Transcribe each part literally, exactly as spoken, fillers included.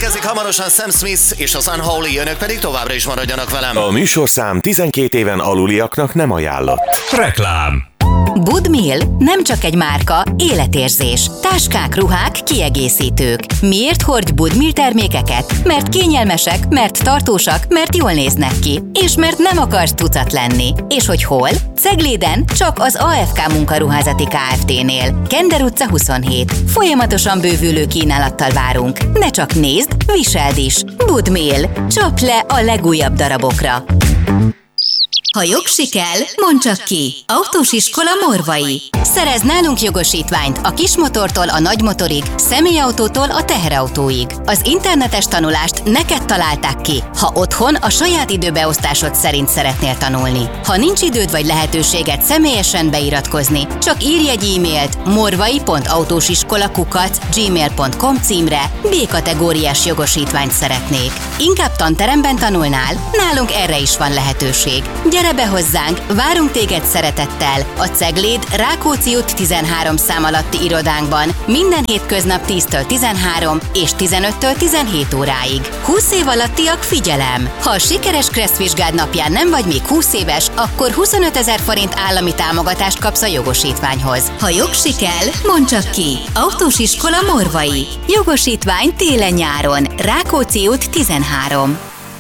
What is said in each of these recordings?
Érkezik hamarosan Sam Smith és az Unholy, önök pedig továbbra is maradjanak velem. A műsorszám tizenkét éven aluliaknak nem ajánlott. Reklám. Budmil nem csak egy márka, életérzés. Táskák, ruhák, kiegészítők. Miért hordj Budmil termékeket? Mert kényelmesek, mert tartósak, mert jól néznek ki. És mert nem akarsz tucat lenni. És hogy hol? Cegléden, csak az á ef ká Munkaruházati Kft-nél. Kender utca huszonhét. Folyamatosan bővülő kínálattal várunk. Ne csak nézd, viseld is. Budmil. Csapd le a legújabb darabokra. Ha jogsi kell, mondd csak ki. Autós iskola Morvai. Szerez nálunk jogosítványt a kismotortól a nagymotorig, személyautótól a teherautóig. Az internetes tanulást neked találták ki, ha otthon a saját időbeosztásod szerint szeretnél tanulni. Ha nincs időd vagy lehetőséged személyesen beiratkozni, csak írj egy e-mailt morvai pont autósiskola kukac gmail pont com címre, B-kategóriás jogosítványt szeretnék. Inkább tanteremben tanulnál? Nálunk erre is van lehetőség. Gyere be hozzánk, várunk téged szeretettel a Cegléd Rákóczi út tizenhárom szám alatti irodánkban minden hétköznap tíztől tizenhárom és tizenöttől tizenhét óráig. húsz év alattiak figyelem! Ha a sikeres kresszvizsgád napján nem vagy még húsz éves, akkor huszonötezer forint állami támogatást kapsz a jogosítványhoz. Ha jogsi kell, mondd csak ki! Autós iskola Morvai. Jogosítvány télen-nyáron. Rákóczi út tizenhárom.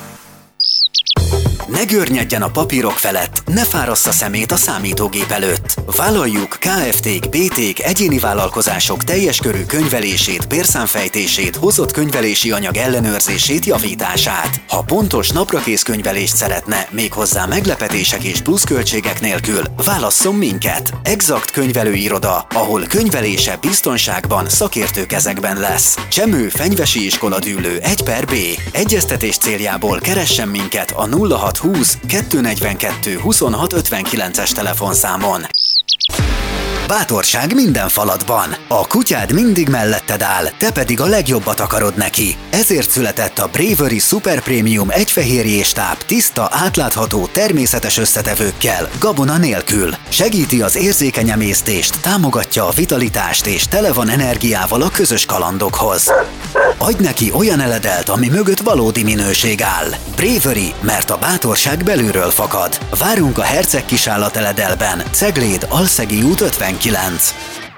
Ne görnyedjen a papírok felett, ne fárassza szemét a számítógép előtt. Vállaljuk Kft-k, bé té-k, egyéni vállalkozások teljes körű könyvelését, bérszámfejtését, hozott könyvelési anyag ellenőrzését, javítását. Ha pontos naprakész könyvelést szeretne, méghozzá meglepetések és pluszköltségek nélkül, válasszon minket. Exakt könyvelőiroda, ahol könyvelése biztonságban, szakértő kezekben lesz. Csemő Fenyvesi Iskola Dűlő egy per B. Egyeztetés céljából keressen minket a nulla hat húsz kettőnegyvenkettő huszonhat ötvenkilences telefonszámon. Bátorság minden falatban. A kutyád mindig melletted áll, te pedig a legjobbat akarod neki. Ezért született a Bravery Super Premium egyfehérjéstáb tiszta, átlátható, természetes összetevőkkel, gabona nélkül. Segíti az érzékeny emésztést, támogatja a vitalitást és tele van energiával a közös kalandokhoz. Adj neki olyan eledelt, ami mögött valódi minőség áll. Bravery, mert a bátorság belülről fakad. Várunk a Herceg Kisállat Eledelben, Cegléd, Alszegi út ötvenkilenc.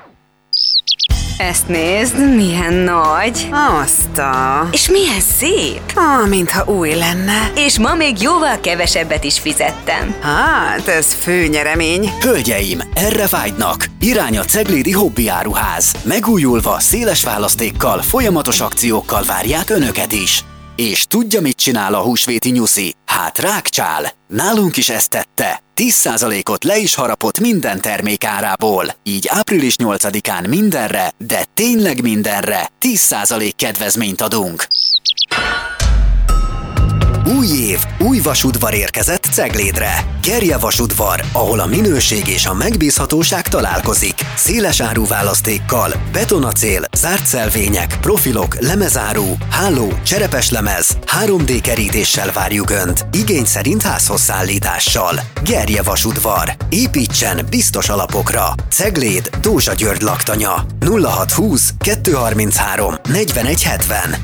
Ezt nézd, milyen nagy. Azt a... És milyen szép. Ah, mintha új lenne. És ma még jóval kevesebbet is fizettem. Hát, ez főnyeremény. Hölgyeim, erre vágynak. Irány a Ceglédi Hobbiáruház. Megújulva, széles választékkal, folyamatos akciókkal várják önöket is. És tudja, mit csinál a húsvéti nyuszi? Hát rákcsál. Nálunk is ezt tette. tíz százalékot le is harapott minden termék árából. Így április nyolcadikán mindenre, de tényleg mindenre tíz százalék kedvezményt adunk. Új év, új vasudvar érkezett Ceglédre. Gerje vasudvar, ahol a minőség és a megbízhatóság találkozik. Széles áru választékkal, betonacél, zárt szelvények, profilok, lemezáru, háló, cserepes lemez, három dé kerítéssel várjuk Önt, igény szerint házhoz szállítással. Gerje vasudvar. Építsen biztos alapokra. Cegléd, Dózsa György laktanya. nulla hat húsz kettőszázharminchárom negyvenegy hetven.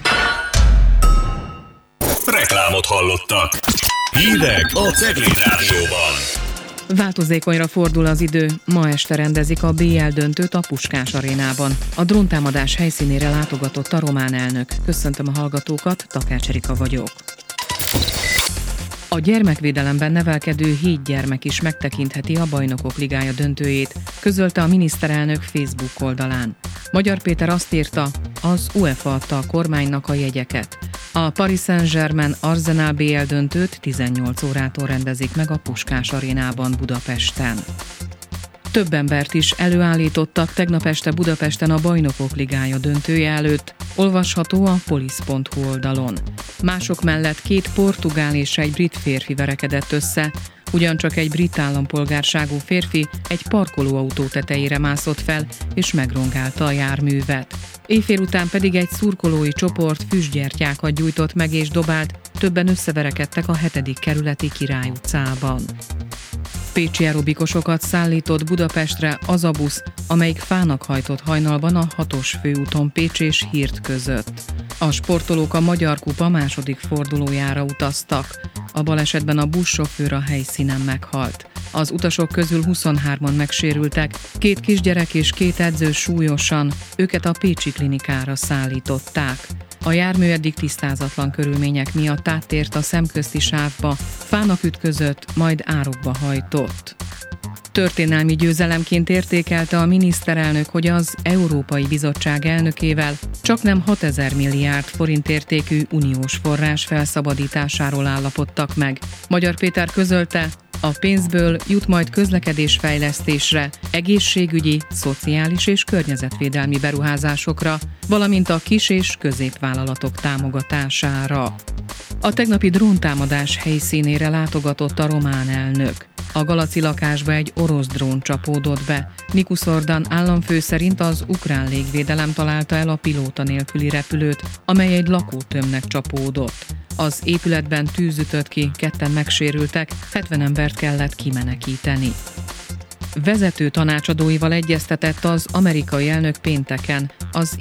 Reklámot hallottak. Hírek a Cegléd Rádióban. Változékonyra fordul az idő. Ma este rendezik a bé el döntőt a Puskás Arénában. A dróntámadás helyszínére látogatott a román elnök. Köszöntöm a hallgatókat, Takács Erika vagyok. A gyermekvédelemben nevelkedő hét gyermek is megtekintheti a Bajnokok Ligája döntőjét, közölte a miniszterelnök Facebook oldalán. Magyar Péter azt írta, az UEFA adta a kormánynak a jegyeket. A Paris Saint-Germain Arsenal bé el döntőt tizennyolc órától rendezik meg a Puskás Arénában Budapesten. Több embert is előállítottak tegnap este Budapesten a Bajnokok Ligája döntője előtt, olvasható a polisz pont hu oldalon. Mások mellett két portugál és egy brit férfi verekedett össze, ugyancsak egy brit állampolgárságú férfi egy parkolóautó tetejére mászott fel és megrongálta a járművet. Éjfél után pedig egy szurkolói csoport füstgyertyákat gyújtott meg és dobált, többen összeverekedtek a hetedik kerületi Király utcában. Pécsi aerobikosokat szállított Budapestre az a busz, amelyik fának hajtott hajnalban a hatos főúton Pécs és Hird között. A sportolók a Magyar Kupa második fordulójára utaztak. A balesetben a buszsofőr a helyszínen meghalt. Az utasok közül huszonhárman megsérültek, két kisgyerek és két edző súlyosan, őket a pécsi klinikára szállították. A jármű eddig tisztázatlan körülmények miatt áttért a szemközti sávba, fának ütközött, majd árokba hajtott. Történelmi győzelemként értékelte a miniszterelnök, hogy az Európai Bizottság elnökével csaknem hatezer milliárd forint értékű uniós forrás felszabadításáról állapodtak meg. Magyar Péter közölte, a pénzből jut majd közlekedésfejlesztésre, egészségügyi, szociális és környezetvédelmi beruházásokra, valamint a kis- és középvállalatok támogatására. A tegnapi dróntámadás helyszínére látogatott a román elnök. A Galaci lakásba egy orosz drón csapódott be. Nikus Ordan államfő szerint az ukrán légvédelem találta el a pilóta nélküli repülőt, amely egy lakótömbnek csapódott. Az épületben tűz ütött ki, ketten megsérültek, hetven embert kellett kimenekíteni. Vezető tanácsadóival egyeztetett az amerikai elnök pénteken az